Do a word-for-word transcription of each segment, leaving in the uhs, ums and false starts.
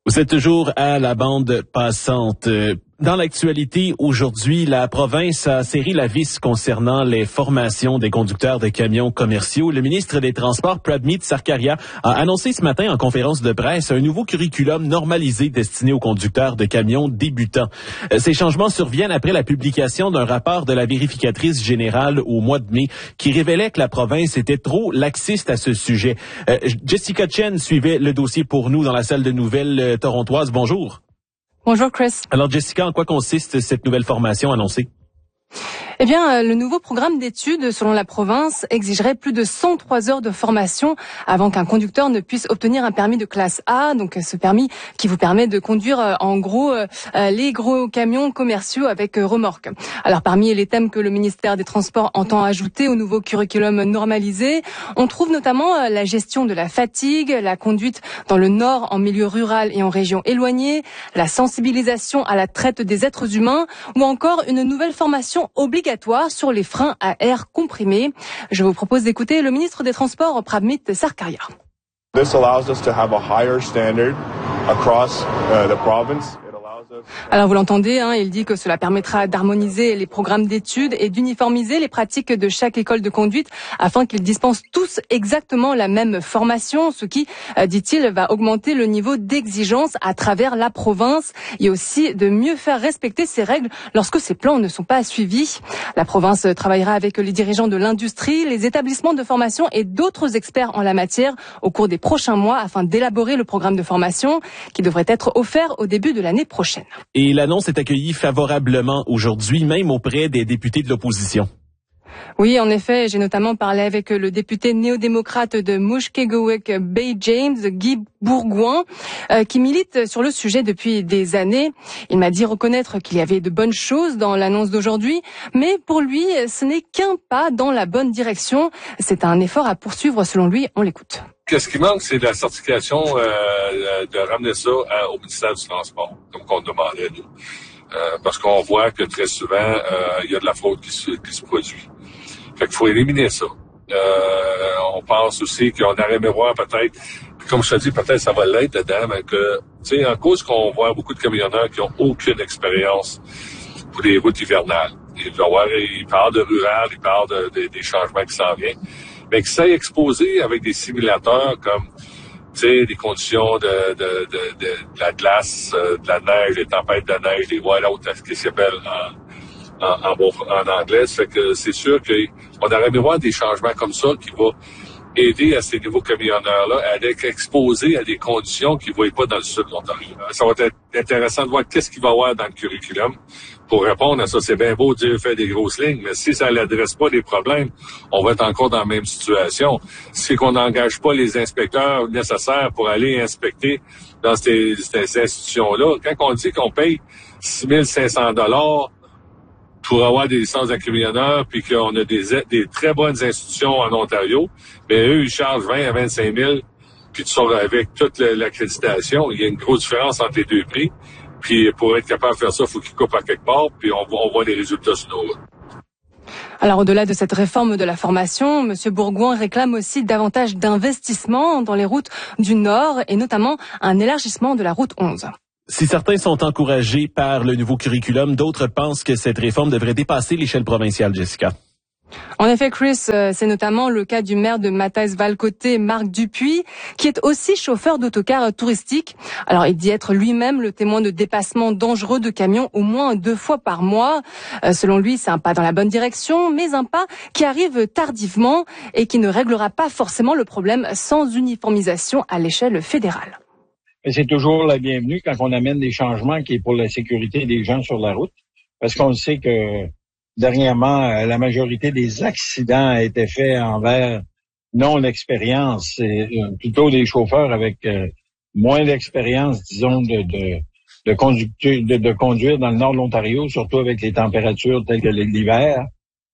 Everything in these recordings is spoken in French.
Vous êtes toujours à la bande passante. Dans l'actualité, aujourd'hui, la province a serré la vis concernant les formations des conducteurs de camions commerciaux. Le ministre des Transports, Pradmeet Sarkaria, a annoncé ce matin en conférence de presse un nouveau curriculum normalisé destiné aux conducteurs de camions débutants. Ces changements surviennent après la publication d'un rapport de la vérificatrice générale au mois de mai qui révélait que la province était trop laxiste à ce sujet. Euh, Jessica Chen suivait le dossier pour nous dans la salle de nouvelles euh, torontoise. Bonjour. Bonjour Chris. Alors Jessica, en quoi consiste cette nouvelle formation annoncée? Eh bien, le nouveau programme d'études, selon la province, exigerait plus de cent trois heures de formation avant qu'un conducteur ne puisse obtenir un permis de classe A, donc ce permis qui vous permet de conduire en gros les gros camions commerciaux avec remorque. Alors, parmi les thèmes que le ministère des Transports entend ajouter au nouveau curriculum normalisé, on trouve notamment la gestion de la fatigue, la conduite dans le nord en milieu rural et en région éloignée, la sensibilisation à la traite des êtres humains ou encore une nouvelle formation obligatoire sur les freins à air comprimé. Je vous propose d'écouter le ministre des Transports, Pradmeet Sarkaria. This allows us to have a higher standard across uh, the province. Alors vous l'entendez, hein, il dit que cela permettra d'harmoniser les programmes d'études et d'uniformiser les pratiques de chaque école de conduite afin qu'ils dispensent tous exactement la même formation, ce qui, euh, dit-il, va augmenter le niveau d'exigence à travers la province et aussi de mieux faire respecter ces règles lorsque ces plans ne sont pas suivis. La province travaillera avec les dirigeants de l'industrie, les établissements de formation et d'autres experts en la matière au cours des prochains mois afin d'élaborer le programme de formation qui devrait être offert au début de l'année prochaine. Et l'annonce est accueillie favorablement aujourd'hui, même auprès des députés de l'opposition. Oui, en effet, j'ai notamment parlé avec le député néo-démocrate de Mushkegowuk Bay James, Guy Bourgouin, euh, qui milite sur le sujet depuis des années. Il m'a dit reconnaître qu'il y avait de bonnes choses dans l'annonce d'aujourd'hui, mais pour lui, ce n'est qu'un pas dans la bonne direction. C'est un effort à poursuivre selon lui. On l'écoute. Qu'est-ce qui manque, c'est la certification euh, de ramener ça à, au ministère du Transport, comme on demandait nous. Euh, parce qu'on voit que très souvent, euh, il y a de la fraude qui se, qui se produit. Fait qu'il faut éliminer ça. Euh, on pense aussi qu'on aurait aimé voir peut-être, comme je te dis, peut-être ça va l'être dedans, mais que, tu sais, en cause qu'on voit beaucoup de camionneurs qui ont aucune expérience pour les routes hivernales. Ils, voir, ils parlent de rural, ils parlent de, de, des changements qui s'en viennent. Mais que ça est exposé avec des simulateurs comme, tu sais, des conditions de, de, de, de, de la glace, euh, de la neige, des tempêtes de neige, des whiteouts, ce qui s'appelle en, en, en, en anglais. Ça fait que c'est sûr qu'on aurait aimé voir des changements comme ça qui vont aider à ces nouveaux camionneurs-là à être exposés à des conditions qu'ils ne voient pas dans le sud de l'Ontario. Ça va être intéressant de voir qu'est-ce qu'il va y avoir dans le curriculum. Pour répondre à ça, c'est bien beau de dire faire des grosses lignes, mais si ça n'adresse pas les problèmes, on va être encore dans la même situation. Si qu'on n'engage pas les inspecteurs nécessaires pour aller inspecter dans ces, ces institutions-là, quand on dit qu'on paye six mille cinq cents dollars pour avoir des licences de camionneurs, puis qu'on a des, des très bonnes institutions en Ontario, mais eux, ils chargent vingt à vingt-cinq mille, puis tu sors avec toute l'accréditation. Il y a une grosse différence entre les deux prix. Puis pour être capable de faire ça, il faut qu'ils coupent à quelque part, puis on, on voit les résultats sur nos routes. Alors au-delà de cette réforme de la formation, M. Bourgouin réclame aussi davantage d'investissements dans les routes du Nord et notamment un élargissement de la route onze. Si certains sont encouragés par le nouveau curriculum, d'autres pensent que cette réforme devrait dépasser l'échelle provinciale, Jessica. En effet, Chris, c'est notamment le cas du maire de Mathias-Valcoté, Marc Dupuis, qui est aussi chauffeur d'autocar touristique. Alors, il dit être lui-même le témoin de dépassements dangereux de camions au moins deux fois par mois. Euh, selon lui, c'est un pas dans la bonne direction, mais un pas qui arrive tardivement et qui ne réglera pas forcément le problème sans uniformisation à l'échelle fédérale. C'est toujours la bienvenue quand on amène des changements qui est pour la sécurité des gens sur la route, parce qu'on sait que dernièrement, la majorité des accidents a été faits envers non-expérience, c'est plutôt des chauffeurs avec euh, moins d'expérience, disons, de de de, conductu- de de conduire dans le nord de l'Ontario, surtout avec les températures telles que l'hiver.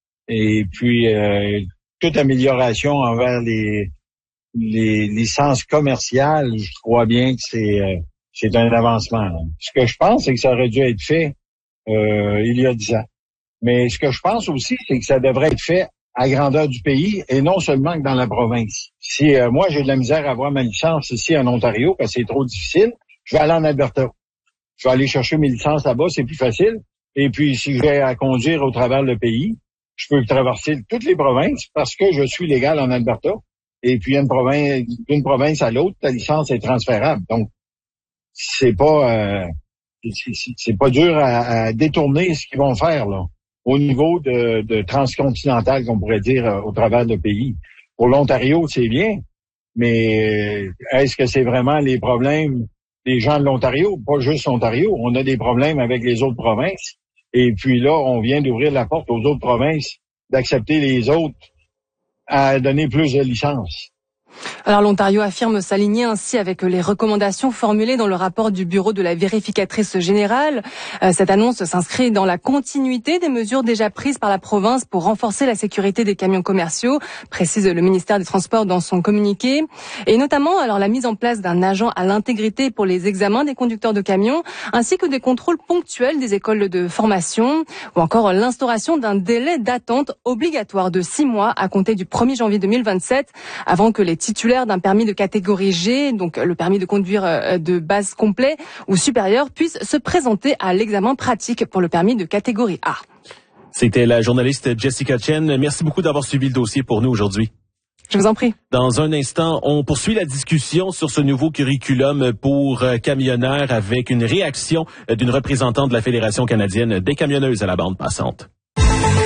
Et puis, euh, toute amélioration envers les les licences commerciales, je crois bien que c'est euh, c'est un avancement. Ce que je pense, c'est que ça aurait dû être fait euh, il y a dix ans. Mais ce que je pense aussi, c'est que ça devrait être fait à grandeur du pays et non seulement que dans la province. Si euh, moi, j'ai de la misère à avoir ma licence ici en Ontario parce que c'est trop difficile, je vais aller en Alberta. Je vais aller chercher mes licences là-bas, c'est plus facile. Et puis, si j'ai à conduire au travers le pays, je peux traverser toutes les provinces parce que je suis légal en Alberta. Et puis, une province, d'une province à l'autre, ta licence est transférable. Donc, c'est pas, euh, c'est, c'est pas dur à, à détourner ce qu'ils vont faire là, au niveau de, de transcontinental, qu'on pourrait dire, euh, au travers le pays. Pour l'Ontario, c'est bien, mais euh, est-ce que c'est vraiment les problèmes des gens de l'Ontario? Pas juste l'Ontario. On a des problèmes avec les autres provinces. Et puis là, on vient d'ouvrir la porte aux autres provinces d'accepter les autres à donner plus de licences. Alors l'Ontario affirme s'aligner ainsi avec les recommandations formulées dans le rapport du bureau de la vérificatrice générale. Euh, cette annonce s'inscrit dans la continuité des mesures déjà prises par la province pour renforcer la sécurité des camions commerciaux, précise le ministère des Transports dans son communiqué. Et notamment alors la mise en place d'un agent à l'intégrité pour les examens des conducteurs de camions, ainsi que des contrôles ponctuels des écoles de formation, ou encore l'instauration d'un délai d'attente obligatoire de six mois à compter du premier janvier deux mille vingt-sept, avant que les titulaires d'un permis de catégorie G, donc le permis de conduire de base complet ou supérieur, puissent se présenter à l'examen pratique pour le permis de catégorie A. C'était la journaliste Jessica Chen. Merci beaucoup d'avoir suivi le dossier pour nous aujourd'hui. Je vous en prie. Dans un instant, on poursuit la discussion sur ce nouveau curriculum pour camionneurs avec une réaction d'une représentante de la Fédération canadienne des camionneuses à la bande passante.